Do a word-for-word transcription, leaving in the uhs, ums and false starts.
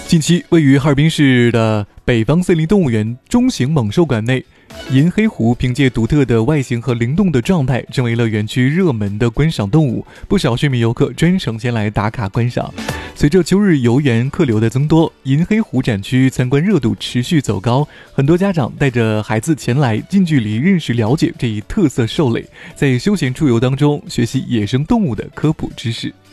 近期，位于哈尔滨市的北方森林动物园中型猛兽馆内，银黑狐凭借独特的外形和灵动的状态，成为了园区热门的观赏动物。不少市民游客专程前来打卡观赏。随着秋日游园客流的增多，银黑狐展区参观热度持续走高，很多家长带着孩子前来近距离认识了解这一特色兽类，在休闲出游当中学习野生动物的科普知识。